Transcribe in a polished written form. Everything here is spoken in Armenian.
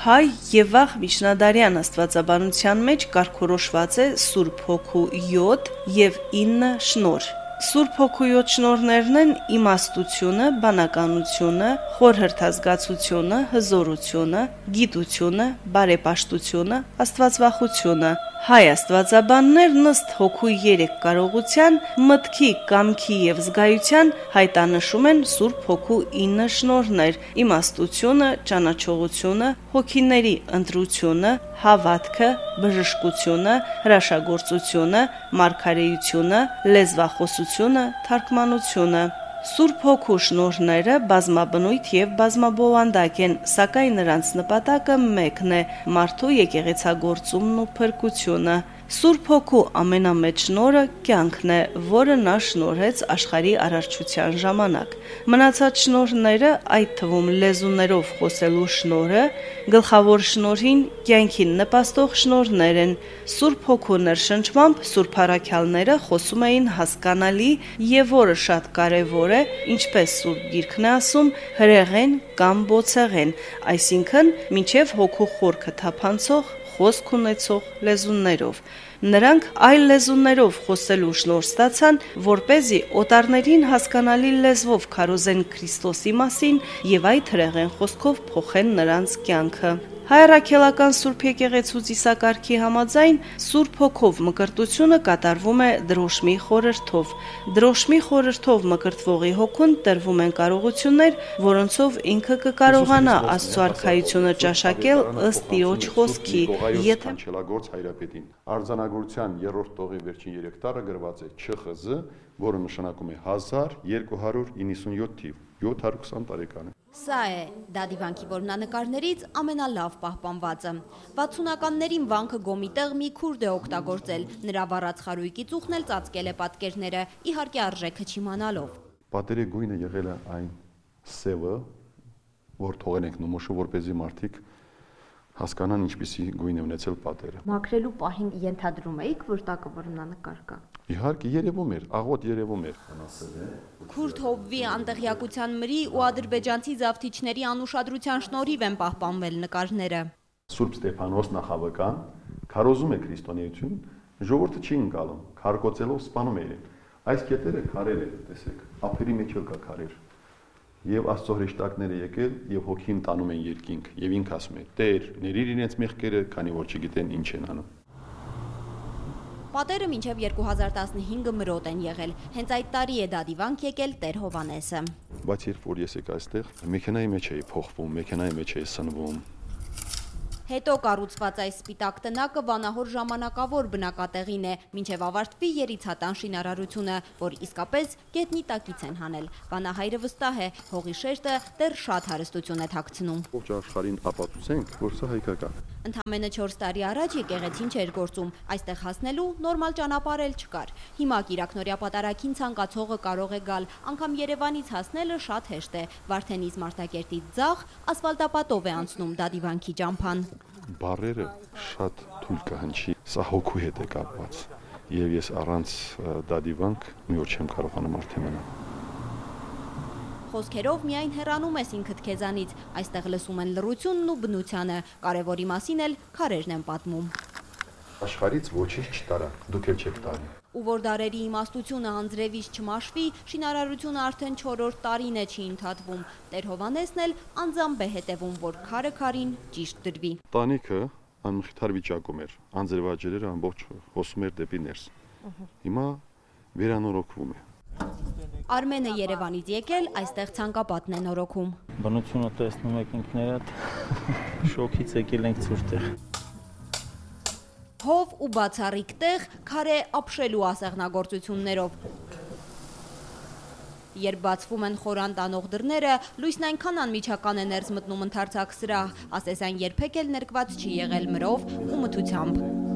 Հայ եւ վաղ միջնադարյան աստվածաբանության մեջ կարգորոշված է Սուրբ Հոգու 7 եւ 9 շնորհ։ Սուրբ Հոգու 7 շնորհներն են իմաստությունը, բանականությունը, խորհրդազգացությունը, հզորությունը, գիտությունը, բարեպաշտությունը, աստվածվախությունը։ Հայ աստվածաբաններն ըստ Հոգու 3 կարողության, մտքի, կամքի եւ զգայության հայտանշում են Սուրբ Հոգու 9 շնորհներ՝ իմաստությունը, ճանաչողությունը, հոգիների ընտրությունը, հավատքը, բժշկությունը, հրաշագործությունը, մարգարեությունը, լեզվախոսությունը, թարգմանությունը։ Սուրբ Հոգու շնորհները բազմաբնույթ եւ բազմաբովանդակ են, սակայն նրանց նպատակը մեկն է՝ մարդու եկեղեցագործումն ու փրկությունը։ Սուրբ Հոգու ամենամեծ շնորհը կյանքն է, որը նա շնորհեց աշխարհի արարչության ժամանակ։ Մնացած շնորհները, այդ թվում լեզուներով խոսելու շնորհը, գլխավոր շնորհին կյանքին նպաստող շնորհներ են։ Սուրբ Հոգու ներշնչմամբ Սուրբ առաքյալները խոսում էին հասկանալի եւ որը շատ կարեւոր է, ինչպես Սուրբ Գիրքն է ասում, հրեղեն կամ բոցեղեն, այսինքն մինչեւ հոգու խորքը թափանցող խոսք ունեցող լեզուներով։ Նրանք այլ լեզուներով խոսելու շնորհ ստացան, որպեսզի օտարներին հասկանալի լեզվով քարոզեն Քրիստոսի մասին եւ այդ հրեղեն խոսքով փոխեն նրանց կյանքը։ Հայ առաքելական Սուրբ եկեղեցու ծիսակարգի համաձայն Սուրբ Հոգով մկրտությունը կատարվում է դրոշմի խորհրդով։ Դրոշմի խորհրդով մկրտվողի հոգուն տրվում են կարողություններ, որոնցով ինքը կկարողանա Աստծո արքայությունը ճաշակել ըստ Տիրոջ խոսքի։ Եթե Չելագործ հայրապետին արձանագրության 3-րդ տողի վերջին 3 տառը գրված է ՉԽԶ, որը նշանակում է 1297 թիվ, 720 տարեկան է։ Սա է դադիվանքի որմնանկարներից ամենալավ պահպանվածը։ 60-ականներին վանքը գոմիտեղ մի քուրդ է օգտագործել, նրա վառած խարույկի ծուխն էլ ծածկել է պատկերները, իհարկե արժեքը չիմանալով։ Պատերի գույնը եղել է այն սևը, որ թողել ենք նմուշը, որպեսզի մարդիկ հասկանան ինչպիսի գույն է ունեցել պատերը։ Մաքրելու պահին ենթադրում էիք, որ տակը որմնանկար կա։ Իհարկե երևում էր, աղոտ երևում էր։ Քուրդ հովվի անտեղյակության մրի ու ադրբեջանցի զավթիչների անուշադրության շնորհիվ են պահպանվել նկարները։ Սուրբ Ստեփանոս նախավկան քարոզում է քրիստոնեություն, ժողովուրդը չի ընկալում, քարկոծելով սպանում էին։ Այս կետերը քարեր են, տեսեք, ափերի մեջ էլ կա քարեր։ Եվ Աստծո հրեշտակները եկել եւ հոգին տանում են երկինք եւ ինք ասում է. Տեր, ներիր իրենց մեղքերը, քանի որ չգիտեն ինչ են անում։ Պատերը մինչև 2015 մրոտ են եղել։ Հենց այդ տարի է դադիվանք եկել Տեր Հովանեսը։ Բայց երբ որ ես եկա այստեղ, մեքենայի մեջ էի փոխվում, մեքենայի մեջ էի սնվում։ Հետո կառուցված այս սպիտակ տնակը վանահոր ժամանակավոր բնակատեղին է, մինչև ավարտվի երիցատան շինարարությունը, որ իսկապես գետնի տակից են հանել։ Վանահայրը վստահ է, հողի շեշտը դեռ շատ հարստություն է թաքցնում։ Ողջ աշխարհին ապացուցենք, որ սա հայկական է։ Ընդամենը 4 տարի առաջ եկեղեցին չէր գործում, այստեղ հասնելու նորմալ ճանապարհ էլ չկար։ Հիմա Կիրակնորյա պատարագին ցանկացողը կարող է գալ, անգամ Երևանից հասնելը շատ հեշտ է։ Վարդենից Մարտակերտից ձախ ասֆալտապատով է անցնում դադիվանքի ճամփան։ Բարերը շատ թույլ կհնչի, սա հոգու հետ է կապված, եւ ես առանց դադիվանք մի օր չեմ կարողանում արդեն մնալ։ Խոսքերով միայն հեռանում ես ինքդ քեզանից, այստեղ լսում են լռությունն ու բնությանը, կարևորի մասին էլ քարերն են պատմում։ Աշխարից ոչինչ չտարա, դուք էլ չեք տարի։ Ու որ դարերի իմաստությունը անձրևից չմաշվի, շինարարությունը արդեն 4-րդ տարին է չի ընդհատվում։ Տեր Հովանեսն էլ անձամբ է հետևում, որ քարը քարին ճիշտ դրվի։ Տանիքը անմխիթար վիճակում էր, անձրևաջրերը ամբողջ հոսում էր դեպի ներս։ Հիմա վերանորոգվում է։ Արմենը Երևանից եկել, այստեղ ցանկապատն է նորոգում։ Բնությունը տեսնում եք ինքներդ, շոկից եկել ենք ցուրտեղ։ Հով ու բացառիկ տեղ, քարե ապշելու ասեղնագործություններով։ Երբ բացվում են խորան տանող դռները, լույսն այնքան անմիջական է ներս մտնում ընդարձակ սրահ, ասես այն երբեք էլ ներկված չի եղել մրով ու մթությամբ։